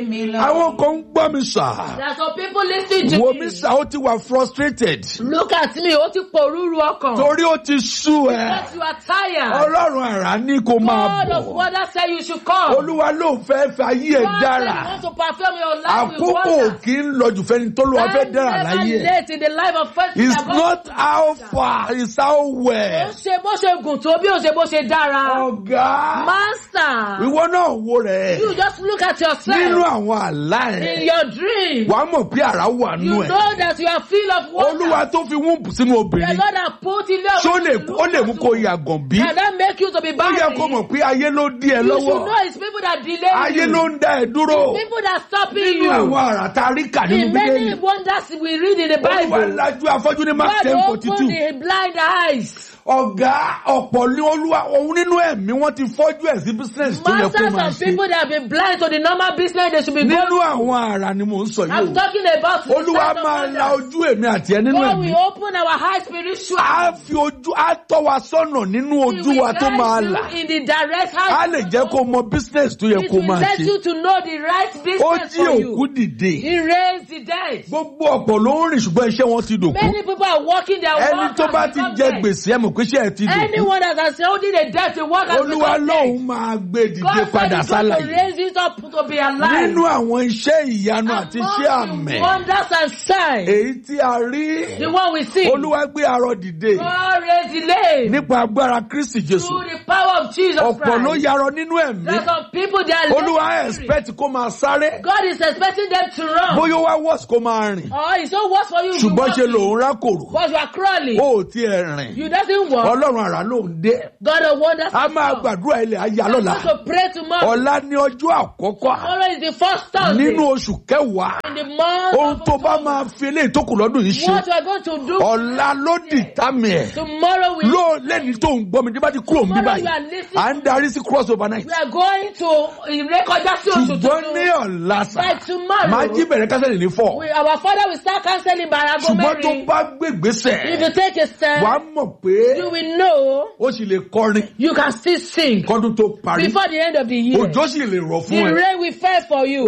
Àwọn kan ń gbọ́ mi sà. There are some people listening to Wo me. mi sà, ó ti wà frustrated. Look at me, ó ti pòrúurú ọkàn. Torí ó ti sú ẹ. Because you are tired. Ọlọ́run àrá ní kó máa God of bọ̀. wonder said you should come. Olúwa ló fẹ́ fi ayé ẹ̀ God said you dára. want to perform your life with Àkókò wonder. kì í lọ jù fẹ́ni tó lọ́wọ́ fẹ́ dára Time láyé never ẹ̀. late in the life of first It's people. not how far, it's how Ó well. ṣe bó ṣe gùn tó bí ó ṣe bó ṣe dára. Ọ̀gá, Master, ìwọ náà wo rẹ̀. you just look at Nínú yourself àwọn àlá in ẹ̀, your dream. wàá mọ̀ pé àrá wà You nú ẹ̀. know that you are full of Olúwa water. tó fi wúńpù sínú The obìnrin. Lord has put in Ṣé ó lè you. mú kó yàgàn bí? Can that make you to be Ó barren? yẹ kó mọ̀ pé ayé ló dí ẹ You should lọ́wọ́. know it's people that delay Ayé you. ló ń dá ẹ dúró. People that stopping Nínú you. àwọn àrà tá a rí kà nínú In many Bíbélì. wonders we read in the Olúwa Bible. lajú afọ́jú ní Mark God 10:42. opened the blind eyes. Ọ̀gá ọ̀pọ̀ ní Olúwa òun nínú ẹ̀mí wọ́n ti fọ́jú ẹ̀ sí business tó yẹ kó Masters máa of ṣe. people that have been blind to the normal business they should be Nínú going. àwọn àrà ni mò ń sọ yìí I'm o. talking about the Olúwa signs of máa la wonders. ojú èmi àti ẹ nínú God ẹ̀mí. will open our eyes spiritually. Á fi ojú á tọ́ wa sọ́nà nínú He ojú will wa tó guide máa you là. in the direct Á hand. lè jẹ́ kó mọ business tó yẹ It kó will máa let ṣe. you to know the right Ó business jí for òkú you. dìde. He raised the dead. Gbogbo ọ̀pọ̀ ló ń rìn ṣùgbọ́n iṣẹ́ wọn ti dòkú. Many people are walking their Ẹni walk tó bá and ti become jẹ dead. gbèsè ẹ mọ̀ pé iṣẹ́ ẹ ti dòkú. Anyone that has holding a debt to walk and Olúwa become lóun dead. máa gbé dìde God said padà he's going to sálàyé. raise it up to be alive. Nínú àwọn iṣẹ́ ìyanu àti iṣẹ́ Among the àmì wonders and signs. èyí tí a rí, The one we see. Olúwa gbé arọ dìde God raised the lame. nípa agbára Kristi Jésù. Through the power of Jesus Ọ̀pọ̀ ló Christ. yarọ nínú ẹ̀mí. There are some people that are Olúwa lame in spirit. expect kó máa sáré. God is expecting them to run. Bóyá ó wá wọ́ọ̀sì kó máa rìn. Oh, it's so worse for you. if you Ṣùgbọ́n walk ṣe in. lòun rákòrò. Because you are crawling. Ó ò tiẹ̀ rìn. You doesn't walk. Ọlọ́run àrà ló ń dé. God of wonders. A máa gbàdúrà ilẹ̀ ayé I'm alọ́la. going to pray tomorrow. Ọ̀la ní ọjọ́ àkọ́kọ́ Tomorrow is the first Thursday. nínú oṣù kẹwàá. In the month Ohun of tó bá October. máa fi eléyìí tó kù lọ́dún yìí ṣe. What we are going to do. Ọ̀la ló dìtámì ẹ̀. Tomorrow we Lẹ́ni tó ń gbọ́ mi, tí bá ti kúrò níbí Tomorrow báyìí. you are listening. À ń darí sí cross over night. we are going to rékọjá sí oṣù Ṣùgbọ́n ní tuntun. ọ̀la sà, By tomorrow. máa jí bẹ̀rẹ̀ kásẹ̀lì ní 4. Our father will start counseling by aago Ṣùgbọ́n tó mẹ́rin. bá gbé If ìgbésẹ̀, you take a step, wàá mọ̀ pé you will know ó sì lè kọrin you can still sing kọ́dún tó parí. before the end of the year. Òjò sì lè rọ̀ The fún ẹ. rain will fall for you.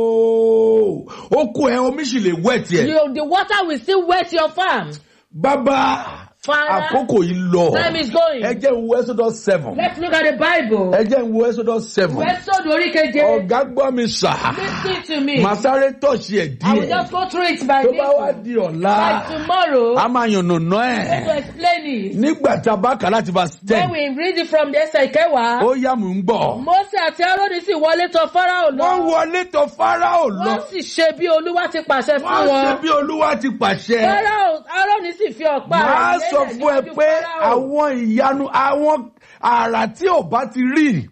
Ó kó ẹ, omi sì lè wẹ̀ tiẹ̀. The water will still wet your farm. Bàbá, Father, àkókò yìí lọ. time is going. Ẹ jẹ́ n wo Exodus 7. Let's look at the Bible. Ẹ jẹ́ n wo Exodus 7. Exodus orí keje. Ọ̀gá gbọ́ mi sà. Listen to me. Màá sáré tọ̀sí ẹ̀ I will díẹ̀. just go through it by Tó bá wá little. di ọ̀la, By tomorrow, a máa yànnàná to ẹ̀. explain it. Nígbà tá a bá kà láti verse When 10, we read it from the ẹsẹ̀ ìkẹwàá, ó yá mò ń gbọ́. Mósè àti Árónì sì wọlé tọ̀ Fáráò Wọ́n lọ. wọlé tọ̀ Fáráò lọ. Wọ́n sì ṣe bí Olúwa ti pàṣẹ fún Wọ́n ṣe wọn. bí Olúwa ti pàṣẹ. Árónì sì fi ọ̀pá Màá rẹ̀ sọ lélẹ̀ fún ẹ níwájú pé Fáráò. àwọn ìyanu, àwọn àrà tí ò bá ti rí,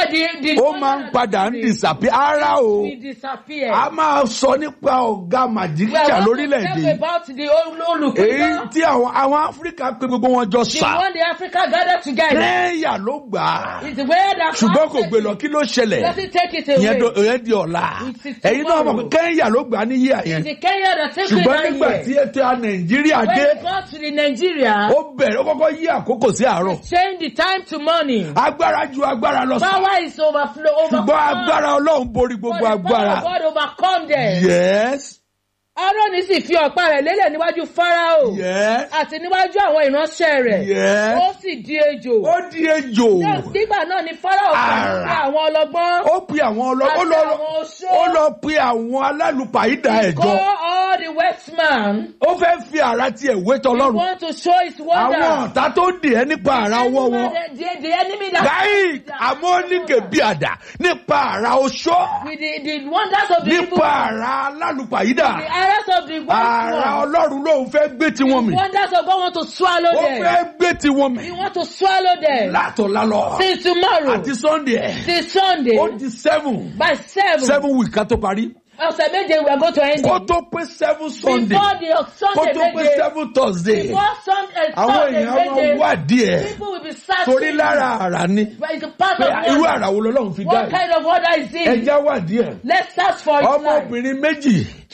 ó máa ń padà ń disappear. Ara o, disappear. a máa sọ nípa ọ̀gá màjíkíjà lórílẹ̀-èdè yìí. About the olùkọ́. Èyí tí àwọn Áfíríkà pé gbogbo wọn jọ The sà. one the Africa gathered together. Kẹ́ńyà ló gbà á. Is the way that Ṣùgbọ́n kò gbé lọ, kí ló ṣẹlẹ̀? doesn't take it away. Ìyẹn di ọ̀la. Ẹ̀yin náà mọ̀ pé Kẹ́ńyà ló gbà á ní yíyà yẹn. It's the Kenya that takes it Ṣùgbọ́n that nígbà year. tí ètò Nàìjíríà When dé, we got to the Nigeria, ó bẹ̀rẹ̀, ó kọ́kọ́ yí àkókò sí àárọ̀. change the time to morning. Agbára ju agbára lọ sà. Power is overflow. Ṣùgbọ́n agbára Ọlọ́run borí gbogbo agbára. God overcome them. Yes. Árónì sì fi ọ̀pá rẹ̀ lélẹ̀ níwájú Fáráò. Yes. Àti níwájú àwọn ìránṣẹ́ rẹ̀. Yes. Ó sì di ejò. Ó di ejò. Nígbà náà ni Fáráò pẹ̀lú pé àwọn ọlọ́gbọ́n. Ó pe àwọn Àti àwọn oṣó. ó lọ pe àwọn alálùpàídà Call ẹ̀jọ́. all the westmen. Ó fẹ́ fi àrà tiẹ̀ wé He tọlọ́run. want to show his wonder. Àwọn ọ̀tá tó dì ẹ́ nípa àrà ọwọ́ wọn. The enemy that Gáì àmọ́níkè bí àdá nípa àrà oṣó. with the wonders of the evil, Nípa àrà alálùpàídà. the errors of the Àrà Ọlọ́run lóun fẹ́ gbé tiwọn mì. wonders of God want to swallow Ó them. fẹ́ gbé tiwọn He mì. want to swallow them. Látọ̀lá lọ. Since tomorrow, Àti Sunday. till Sunday, Ó di 7. by 7 weeks ká tó parí. ọ̀sẹ̀ méje we are going to end Kó it. tó pé 7 Sunday. Before the Kó Sunday tó pé méje, 7 Thursday. before Àwọn Sunday èèyàn máa méje, wá díẹ̀. people will be Torí searching. lára àrà ni. But it's a part Pé of irú wonder. àrà wo lọ́lọ́run fi dá What yìí. kind of wonder is it? Ẹja wà díẹ̀. Let's search for it. Ọmọbìnrin méjì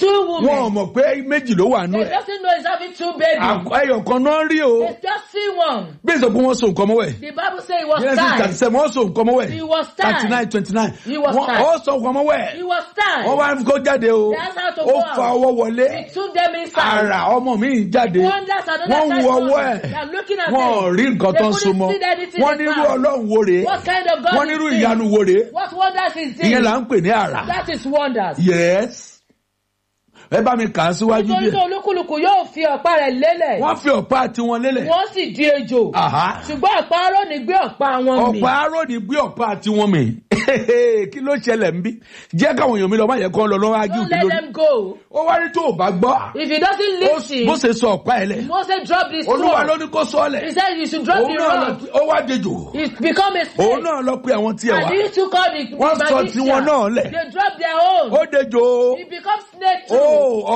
2 women. Wọ́n mọ̀ pé méjì ló wà nú They ẹ̀. doesn't know he's having 2 babies. Ẹyọ kan náà rí o. They just see one. Bí èso pé wọ́n so nǹkan mọ́wẹ̀. The Bible says he was Genesis tied. 37 wọ́n so nǹkan mọ́wẹ̀. He was tied. 39-29. He was tied. Ó so nǹkan mọ́wẹ̀. He was tied. Wọ́n wá kó jáde o. That's how to Ó go fa out. ọwọ́ wọlé. He took them inside. Ara ọmọ mi jáde. Wonders another Wọ́n time wo ọwọ́ ẹ̀. they are looking at Wọ́n them. rí nǹkan They tó ń so couldn't mọ́. see anything Wọ́n they nírú found. Ọlọ́run wo rèé. What kind of God Wọ́n is nírú this? ìyanu wo rèé. What wonders is this? Ìyẹn là ń pè ní àrà. That is wonders. Yes. Ẹ bá mi kà á síwájú Nítorí díẹ̀. tó olúkúlùkù yóò fi ọ̀pá rẹ̀ lélẹ̀. Wọ́n fi ọ̀pá tiwọn lélẹ̀. Wọ́n sì di ejò. Aha. Ṣùgbọ́n ọ̀pá Árónì gbé ọ̀pá wọn mì. Ọ̀pá Árónì gbé ọ̀pá tiwọn mì. Kí ló ṣẹlẹ̀ ń bí? Jẹ́ káwọn èèyàn mi lọ má yẹ kán lọ lọ́wọ́ ágí Don't òkè let lórí. them go. Ó wá rí tó ò bá gbọ́. If he doesn't listen, Bó ṣe sọ ọ̀pá ẹ̀ lẹ̀. Moses dropped this Olúwa ló sword. ní kó sọ ọ́ lẹ̀. He said you should drop Òun the náà rod. ó wá dejò. It become a Òun snake. náà lọ pe àwọn tí ẹ̀ wá. And he took out the Wọ́n sọ magician. tiwọn náà lẹ̀. They dropped their own. Ó dejò. It becomes snake too.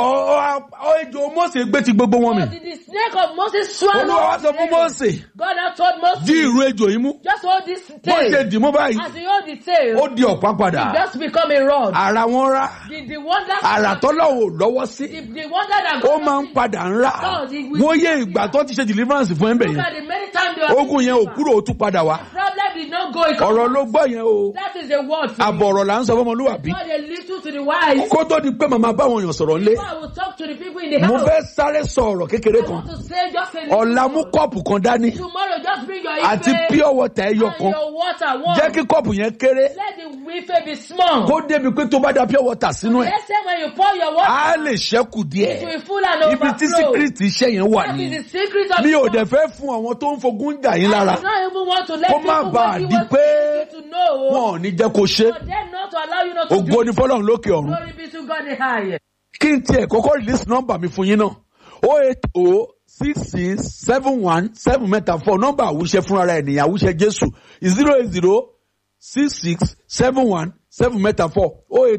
Ejò Mósè gbé ti gbogbo wọn But mì. the snake of Moses swallowed. Olúwa wá sọ fún Mósè. God had told Moses, Dí ìrù ejò yìí mú. just hold this Bó ṣe tail. dì mú báyìí. As he hold the tail, Ó di ọ̀pá padà. it just become a rod. Ara wọn rá. The wonder Àrà tọ́lọ́wọ́ lọ́wọ́ sí. the wonder that Ó máa ń padà ń rà. Wọ́n yé ìgbà tó ti ṣe deliverance fún ẹ̀ńbẹ̀ look yẹn. at the many times they were Ogun yẹn ò kúrò ó tún padà wá. problem did not go. It Ọ̀rọ̀ ló gbọ́ yẹn o. that is a word for me. Àbọ̀rọ̀ là ń sọ fọmọlúwàbí. God a little to the wise. Kó tó di pé màmá báwọn èèyàn sọ̀rọ̀ lé. I will talk to the people in the Mo house. fẹ́ sáré sọ ọ̀rọ̀ kékeré I kan. want to say just a little. Ọ̀la mú kọ́ọ̀pù kan dání. Tomorrow just bring your Àti ife pure water ẹyọ and kan. your water. One. Jẹ́ kí kọ́ọ̀pù yẹn kéré. Let the ife be small. Kó débi pé tó bá da pure water sínú ẹ̀. Let's say when you pour your water, Á lè ṣẹ́kù it díẹ̀. will full and Ibi tí overflow. síkírìtì iṣẹ́ yẹn wà That ní. is the secret of Mi ò it. dẹ̀ fẹ́ fún àwọn tó ń fogún jà yín I lára. do not even want to let Kó má people bàa what you di want pé to know. wọn ò ní jẹ́ kó ṣe. For them not to allow you not to Ògo do ni it. fọ́lọ́run lókè ọ̀run. Glory be to God the highest. Kí n tiẹ̀ kọ́kọ́ release nọ́mbà mi fún yín náà. 080667174 nọ́mbà àwùṣe fúnra rẹ̀ nìyẹn àwùṣe Jésù 080667174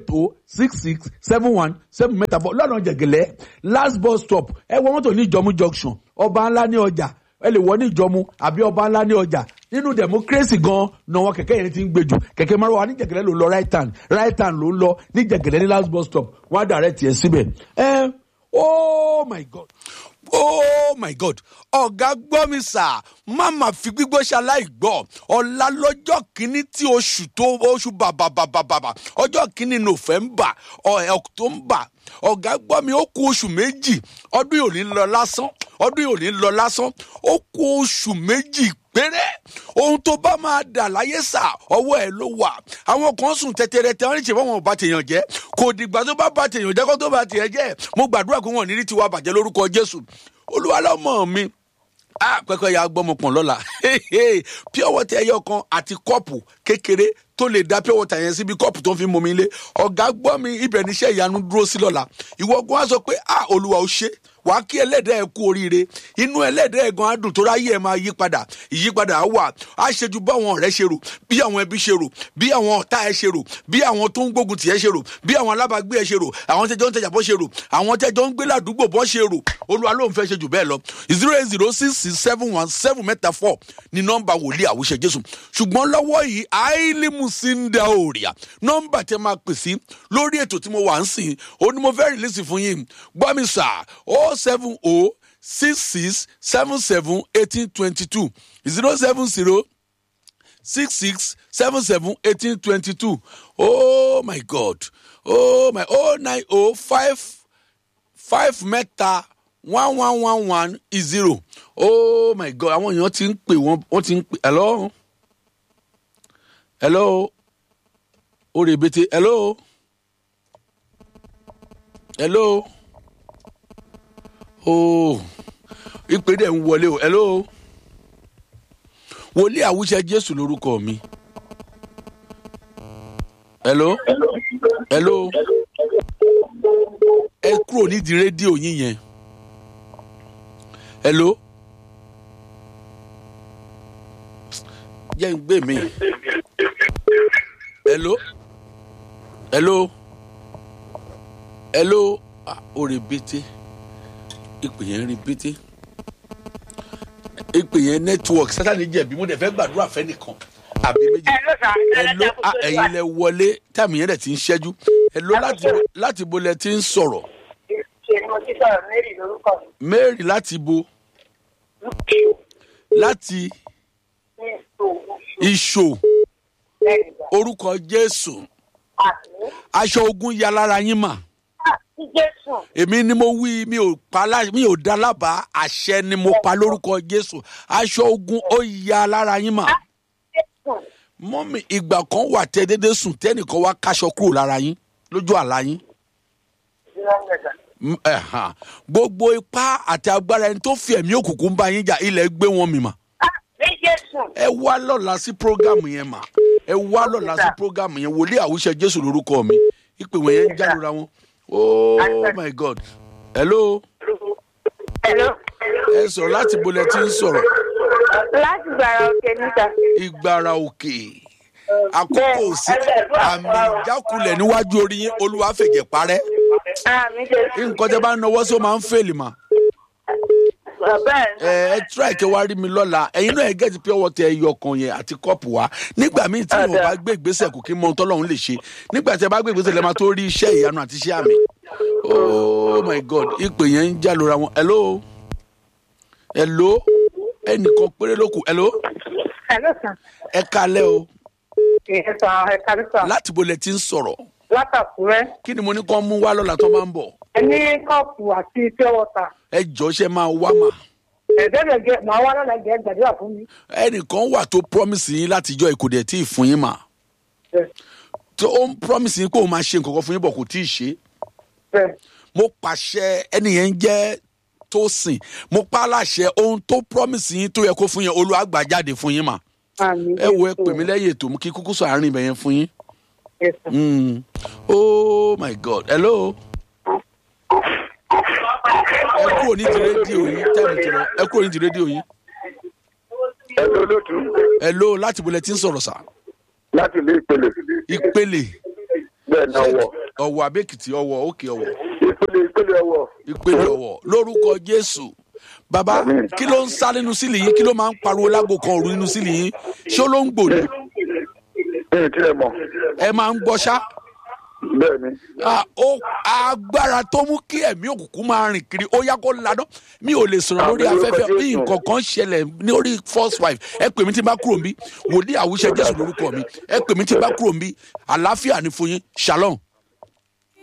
080667174 lọ́nà jẹ̀gẹ̀lẹ́ last bus stop ẹ wọ mọ́tò ní Ìjọ̀mú junction ọba ńlá ní ọjà ẹ lè wọ ní Ìjọ̀mú àbí ọba ńlá ní ọjà nínú democracy gan náà wọn kẹ̀kẹ́ yẹn ti ń gbèjù kẹ̀kẹ́ márùwá ní jẹ̀gẹ̀lẹ́ ló lọ right hand ló ń lọ ní jẹ̀gẹ̀lẹ́ ní last bus stop wọn á direct yẹn síbẹ̀ oh my God oh my God ọ̀gá gbọ́ mi sà má mà fi gbígbó ṣaláì gbọ́ ọ̀la lọ́jọ́ kìíní tí oṣù bàbàbàbàbà ọjọ́ kìíní November October ọ̀gá gbọ́ mi ó kù oṣù méjì ọdún yìí ò ní lọ lásán ó kù oṣù méjì péré ohun tó bá máa dà láyé sà ọwọ́ ẹ̀ ló wà àwọn kan sùn tẹ́tẹ́rẹ́tẹ́ wọ́n ní ṣe fọwọ́n bá tèèyàn jẹ́ kò dìgbà tó bá tèèyàn jẹ́ kó tó bá tèèyàn jẹ́ mo gbàdúrà pé wọ́n ní rí tiwa bàjẹ́ lórúkọ Jésù Olúwa lọ́mọ mi pẹ́pẹ́ ya gbọ́mọ pọ̀n lọ́la pure water ẹyọ kan àti kọ́ọ̀pù kékeré tó lè da pure water yẹn síbi kọ́ọ̀pù tó ń fi mọ mi lé ọ̀gá gbọ́ mi ibẹ̀ níṣẹ́ ìyanu dúró sí lọ́la ìwọ gan á sọ pé Olúwa ó ṣe wàá kí ẹlẹ́dẹ̀ ẹ kú oríire inú ẹlẹ́dẹ̀ ẹ gan á dùn tó ráyé ẹ máa ìyípadà á wà á ṣe ju báwọn ọ̀rẹ́ ṣe rò bí àwọn ẹbí ṣe rò bí àwọn ọ̀tá ẹ ṣe rò bí àwọn tó ń gbógun tì ẹ ṣe rò bí àwọn alábàágbé ẹ ṣe rò àwọn tẹjọ́ ń tẹjà bọ́ ṣe rò àwọn tẹjọ́ ń gbé ládùúgbò bọ́ ṣe rò Olúwa ló ń fẹ́ ṣe jù bẹ́ẹ̀ lọ 080667174 ni nọ́mbà wòlíì àwùṣe Jésù ṣùgbọ́n lọ́wọ́ yìí àìlímùsíndà òrìà nọ́mbà tẹ máa pè sí lórí ètò tí mo wà ń sìn ó ní mo fẹ́ rìlísì fún yín gbọ́ mi sà 07066771822 07066771822 oh my God oh my 09055 mẹ́ta 1111 oh my God àwọn èèyàn ti ń pè wọ́n ti ń pè hello orebete hello oh ìpè dẹ̀ ń wọlé o hello wòlíì àwùṣe Jésù lórúkọ mi hello ẹ kúrò nídìí rédíò yín yẹn hello jẹ́ ń gbé mi hello orebete ìpè yẹn rebete ìpè yẹn network Sátánì jẹ̀bi mo dẹ̀ fẹ́ gbàdúrà fẹ́ nìkan àbí méjì hello ẹ̀yin lẹ wọlé táàmì yẹn dẹ̀ ti ń ṣẹ́jú hello láti bo lẹ ti ń sọ̀rọ̀. Mojísọ̀rọ̀ Mary lórúkọ mi. Mary láti bo láti Ìṣò orúkọ Jésù. Aṣọ ogun ya lára yín mà. Èmi ni mo wí, mi ò dá lábàá, àṣẹ ni mo pa lórúkọ Jésù. Aṣọ ogun ó ya lára yín mà. Mọ́mì, ìgbà kan wà tẹ́ dédé sùn tẹ́nìkan wá káṣọ kúrò lára yín lójú àlá yín. Gbogbo ipá àti agbára ẹni tó fi ẹ̀mí òkùnkùn bá yín jà, ilẹ̀ gbé wọn mì mà. Ẹ wá lọ́la sí prógámù yẹn mà. Ẹ wá lọ́la sí prógámù yẹn. Wòlíì Àwùṣẹ Jésù lórúkọ mi. Ìpè wọ̀nyẹn ń jálura wọn. Oh my God. Hello. Hello. Ẹ sọ̀rọ̀ láti bolẹ̀ tí ń sọ̀rọ̀. Láti Ìgbàrà Òkè níta. Ìgbàrà Òkè. Àkókò sí àmì ìjákulẹ̀ níwájú orí yín, Olúwa fẹ̀jẹ̀ parẹ́. Nǹkan tẹ́ bá ń nawọ́ sí ó máa ń fèlì mà. Ẹ try kí wá rí mi lọ́la. Ẹ̀yin náà ẹ gẹ́tì pure water ẹyọ kan yẹn àti kọ́ọ̀pù wa. Nígbà míì tí mo bá gbé ìgbésẹ̀ kò kí mọ ohun tọ́lọ́run lè ṣe. Nígbà tí ẹ bá gbé ìgbésẹ̀ lẹ́ máa tó rí iṣẹ́ ìyanu àti iṣẹ́ àmì. Oh my God, ìpè yẹn ń já lóra wọn. Hello. Hello. Ẹnìkan péré ló kù. Hello. Hello sir. Ẹ kalẹ́ o. Ẹ kalẹ́ sir. Láti bolẹ̀ tí ń sọ̀rọ̀. Látàkùrẹ́. Kí ni mo ní kán mú wá lọ́la tó máa ń bọ̀? Ẹ ní kọ́ọ̀pù àti pure water. Ẹ jọ̀ọ́ ṣe máa wá mà. Ẹ̀ẹ́dẹ́gbẹ̀gẹ́ màá wá lọ́la jẹ́ gbàdúrà fún mi. Ẹnìkan wà tó promise yín látijọ́ ìkòdẹ̀ tí ì fún yín mà. Tó ń promise yín pé òun máa ṣe nǹkan kan fún yín bọ̀ kò tí ì ṣe. Mo pàṣẹ ẹni yẹn jẹ́ Tósìn. Mo pa láṣẹ ohun tó promise yín tó yẹ kó fún yín, Olúwa gbà jáde fún yín mà. Ẹ wo ẹ pè mí lẹ́yìn ètò mú kí kúkú sọ àárín ibẹ̀ yẹn fún yín. Oh my God. Hello. Ẹ kúrò ní ti rédíò yín tẹ́lẹ̀ tí lọ. Ẹ kúrò ní ti rédíò yín. Hello lótú. Hello, láti bolẹ̀ tí ń sọ̀rọ̀ sà. Láti ilé Ìpele. Ìpele. Bẹ́ẹ̀ ni Ọ̀wọ̀. Ọ̀wọ̀ Abẹ́kìtì Ọ̀wọ̀ òkè Ọ̀wọ̀. Ìpele Ọ̀wọ̀. Ìpele Ọ̀wọ̀ lórúkọ Jésù. Bàbá, kí ló ń sá nínú sílì yín? Kí ló máa ń pariwo lágbo kan òru nínú sílì yín? Ṣé ó ló ń gbòòrò? Tí ẹ mọ̀. Ẹ máa ń gbọ́ ṣá. Bẹ́ẹ̀ni. Agbára tó mú kí ẹ̀mí òkùnkùn máa rìn kiri ó yá kó ladán. Mi ò lè sọ̀rọ̀ lórí afẹ́fẹ́ bí nǹkan kan ṣẹlẹ̀ ní orí first wife. Ẹ pè mí tí n bá kúrò ń bí. Wòlíì Àwùṣẹ Jésù lórúkọ mi. Ẹ pè mí tí n bá kúrò ń bí. Àlàáfíà ni fún yín. Shalom.